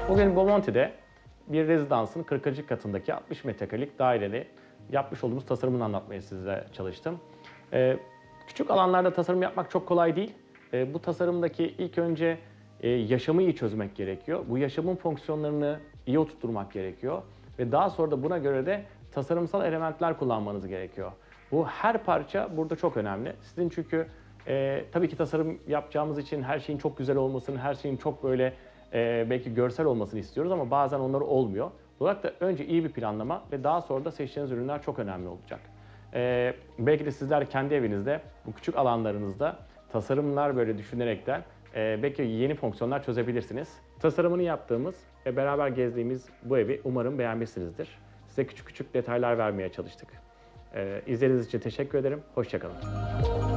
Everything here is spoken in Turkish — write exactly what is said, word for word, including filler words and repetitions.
Bugün Bomonti'de bir rezidansın kırkıncı katındaki altmış metrekarelik daireli yapmış olduğumuz tasarımını anlatmaya size çalıştım. Ee, küçük alanlarda tasarım yapmak çok kolay değil. Ee, bu tasarımdaki ilk önce e, yaşamı iyi çözmek gerekiyor. Bu yaşamın fonksiyonlarını iyi oturtturmak gerekiyor. Ve daha sonra da buna göre de tasarımsal elementler kullanmanız gerekiyor. Bu her parça burada çok önemli. Sizin çünkü e, tabii ki tasarım yapacağımız için her şeyin çok güzel olmasını, her şeyin çok böyle e, belki görsel olmasını istiyoruz ama bazen onları olmuyor. Dolayısıyla önce iyi bir planlama ve daha sonra da seçtiğiniz ürünler çok önemli olacak. E, belki de sizler kendi evinizde, bu küçük alanlarınızda tasarımlar böyle düşünerekten e, belki yeni fonksiyonlar çözebilirsiniz. Tasarımını yaptığımız ve beraber gezdiğimiz bu evi umarım beğenmişsinizdir. Size küçük küçük detaylar vermeye çalıştık. E, izlediğiniz için teşekkür ederim. Hoşça kalın.